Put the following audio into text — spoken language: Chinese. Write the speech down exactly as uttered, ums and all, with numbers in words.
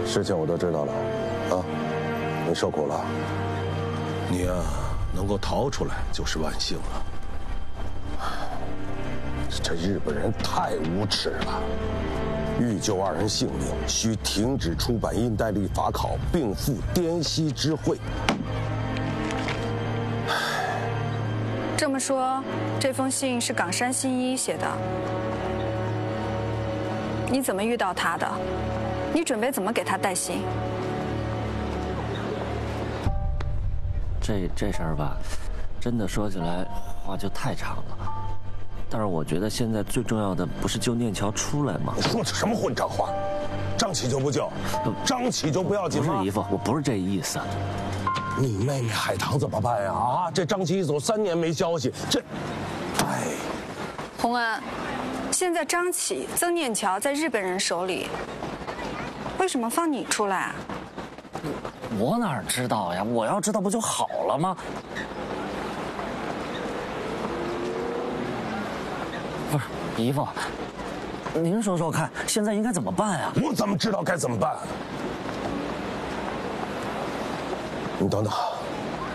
事情我都知道了，啊，你受苦了。 你呀、啊，能够逃出来就是万幸了。 这日本人太无耻了！欲救二人性命，需停止出版印代历法考，并赴滇西之会。 这么说，这封信是冈山新一写的。你怎么遇到他的？你准备怎么给他带信？ 这这事儿吧，真的说起来话就太长了。但是我觉得现在最重要的不是救念桥出来吗？ 你说的什么混账话？张启就不救，张启就不要紧吗？ 不是姨父，我不是这意思。 你妹妹海棠怎么办呀？啊，这张启一走三年没消息，这，哎， 洪恩，现在张启、曾念桥在日本人手里，为什么放你出来？ 我哪知道呀？我要知道不就好了吗？不是，姨父，您说说看，现在应该怎么办呀？ 我怎么知道该怎么办？你等等。